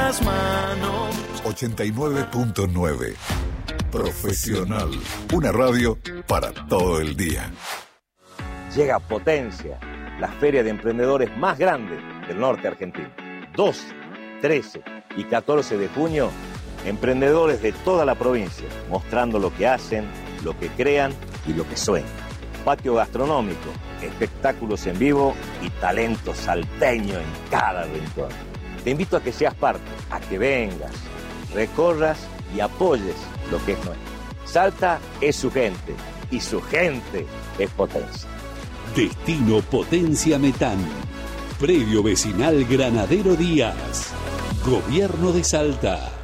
las manos. 89.9 Profesional. Una radio para todo el día. Llega Potencia, la feria de emprendedores más grande del norte argentino. 12, 13 y 14 de junio, emprendedores de toda la provincia, mostrando lo que hacen, lo que crean y lo que sueñan. Patio gastronómico, espectáculos en vivo y talento salteño en cada rincón. Te invito a que seas parte, a que vengas, recorras y apoyes lo que es nuestro. Salta es su gente y su gente es Potencia. Destino Potencia Metán. Predio Vecinal Granadero Díaz. Gobierno de Salta.